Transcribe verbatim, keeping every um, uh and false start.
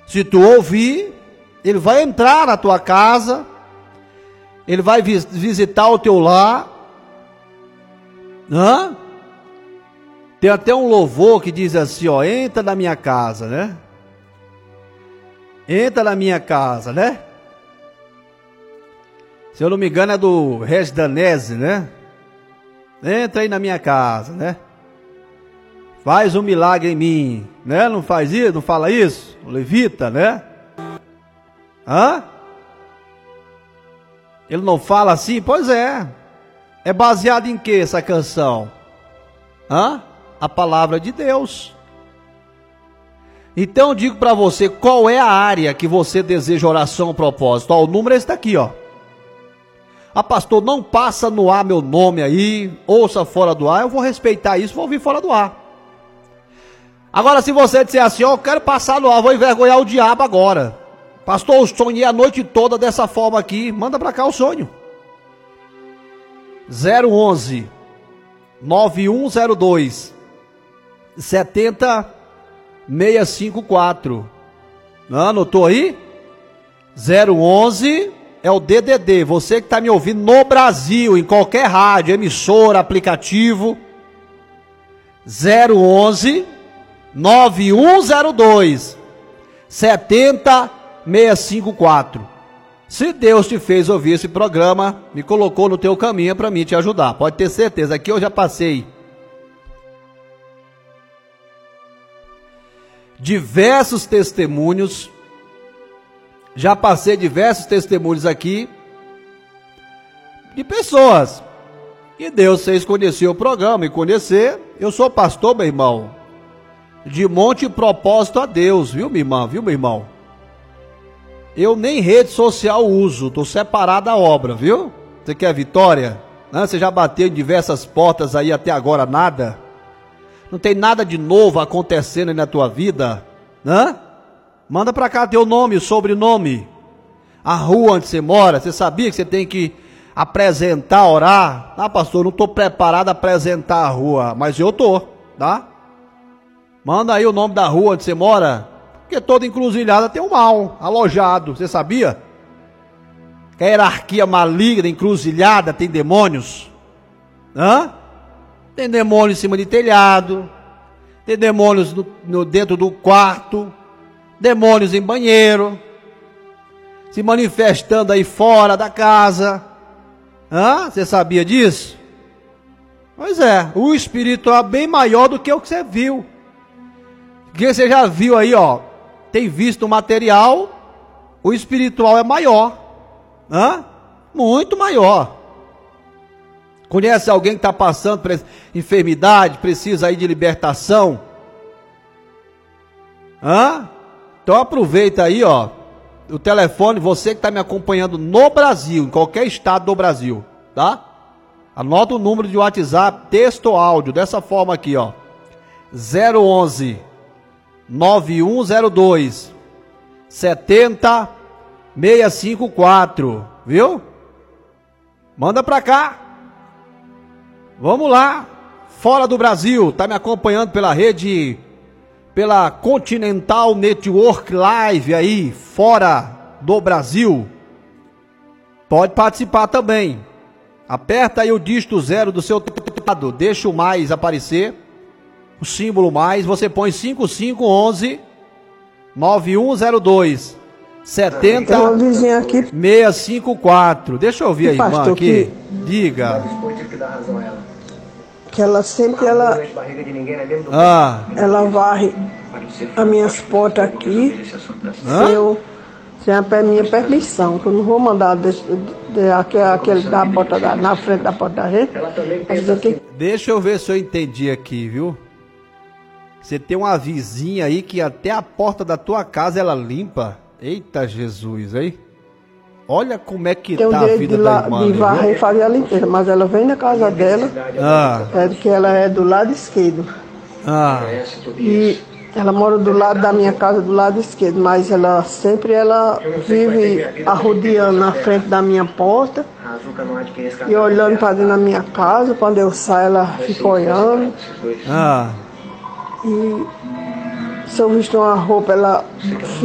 Se tu ouvir, ele vai entrar na tua casa, ele vai vis- visitar o teu lar. Hã? Tem até um louvor que diz assim, ó, entra na minha casa, né? Entra na minha casa, né? Se eu não me engano é do Regis Danese, né? Entra aí na minha casa, né? Faz um milagre em mim, né? Não faz isso? Não fala isso? O levita, né? Hã? Ele não fala assim? Pois é. É baseado em que essa canção? Hã? A palavra de Deus. Então eu digo para você, qual é a área que você deseja oração, propósito? Ó, o número é esse daqui, ó. Ah, pastor, não passa no ar meu nome aí, ouça fora do ar, eu vou respeitar isso, vou ouvir fora do ar. Agora, se você disser assim, ó, eu quero passar no ar, vou envergonhar o diabo agora. Pastor, eu sonhei a noite toda dessa forma aqui, manda para cá o sonho. zero onze, nove um zero dois, sete zero seis cinco quatro. Não, anotou aí? zero onze é o D D D, você que está me ouvindo no Brasil, em qualquer rádio, emissora, aplicativo. zero onze, nove um zero dois, sete zero seis cinco quatro. Se Deus te fez ouvir esse programa, me colocou no teu caminho para mim te ajudar. Pode ter certeza, aqui eu já passei diversos testemunhos, já passei diversos testemunhos aqui, de pessoas que Deus fez conhecer o programa e conhecer. Eu sou pastor, meu irmão, de monte propósito a Deus, viu, minha irmã, viu, meu irmão? Eu nem rede social uso, estou separado da obra, viu? Você quer vitória? Não, você já bateu em diversas portas aí até agora, nada? Não tem nada de novo acontecendo aí na tua vida? Né? Manda para cá teu nome, o sobrenome, a rua onde você mora. Você sabia que você tem que apresentar, orar? Ah, pastor, não estou preparado a apresentar a rua, mas eu estou, tá? Manda aí o nome da rua onde você mora, porque toda encruzilhada tem um mal alojado, você sabia? Que a hierarquia maligna, encruzilhada, tem demônios. Hã? Tem demônios em cima de telhado, tem demônios no, no, dentro do quarto, demônios em banheiro, se manifestando aí fora da casa. Hã? Você sabia disso? Pois é, o espiritual é bem maior do que o que você viu. Porque você já viu aí, ó, tem visto o material, o espiritual é maior. Hã? Muito maior. Conhece alguém que está passando por enfermidade, precisa aí de libertação? Hã? Então aproveita aí, ó, o telefone, você que está me acompanhando no Brasil, em qualquer estado do Brasil, tá? Anota o número de WhatsApp, texto ou áudio, dessa forma aqui, ó. zero onze, nove um zero dois, sete zero seis cinco quatro, viu? Manda pra cá. Vamos lá. Fora do Brasil, tá me acompanhando pela rede, pela Continental Network Live aí, fora do Brasil. Pode participar também. Aperta aí o dígito zero do seu teclado, deixa o mais aparecer, o símbolo mais, você põe cinco cinco um um, nove um zero dois, sete zero seis cinco quatro. Deixa eu ouvir a irmã pastor, aqui. que... Diga. Que ela sempre, ela, Ah. ela varre as minhas portas aqui, Hã? se eu, sem a minha permissão, que eu não vou mandar de, de, aquele, aquele da porta da, na frente da porta da gente. Que... Deixa eu ver se eu entendi aqui, viu? Você tem uma vizinha aí que até a porta da tua casa ela limpa. Eita Jesus, aí. Olha como é que tem tá um a vida de, da irmã. de varrer e fazer a limpeza, mas ela vem na casa dela, Ah. é que ela é do lado esquerdo. Ah. E ela mora do lado da minha casa, do lado esquerdo, mas ela sempre ela vive arrodeando na frente da minha porta e olhando para dentro da minha casa. Quando eu saio, ela fica olhando. Ah. E se eu vestir uma roupa, ela